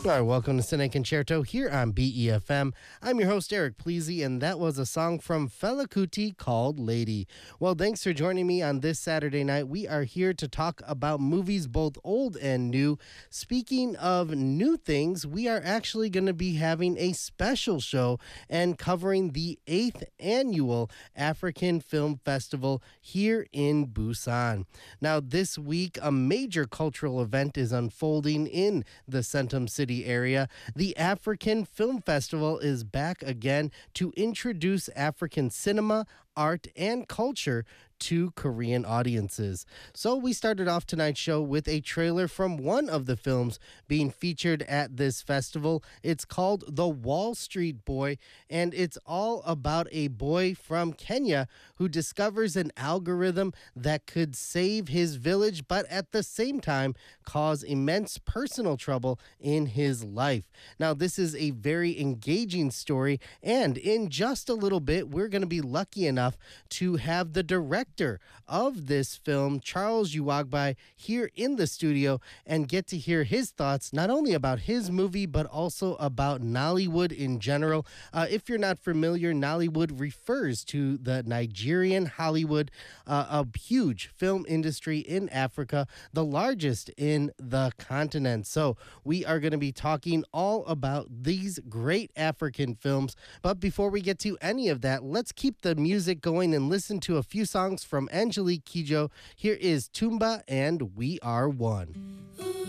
All right, welcome to Cine Concerto here on BEFM. I'm your host, Eric Pleasy, and that was a song from Fela Kuti called Lady. Well, thanks for joining me on this Saturday night. We are here to talk about movies both old and new. Speaking of new things, we are actually going to be having a special show and covering the 8th annual African Film Festival here in Busan. Now, this week, a major cultural event is unfolding in the Centum City area. The African Film Festival is back again to introduce African cinema, art, and culture to Korean audiences. So we started off tonight's show with a trailer from one of the films being featured at this festival. It's called The Wall Street Boy, and it's all about a boy from Kenya who discovers an algorithm that could save his village, but at the same time cause immense personal trouble in his life. Now, this is a very engaging story, and in just a little bit, we're going to be lucky enough to have the director of this film, Charles Uwagbai, here in the studio and get to hear his thoughts not only about his movie but also about Nollywood in general. If you're not familiar, Nollywood refers to the Nigerian Hollywood, a huge film industry in Africa, the largest in the continent. So we are going to be talking all about these great African films. But before we get to any of that, let's keep the music going and listen to a few songs from Angelique Kidjo. Here is Tumba and We Are One.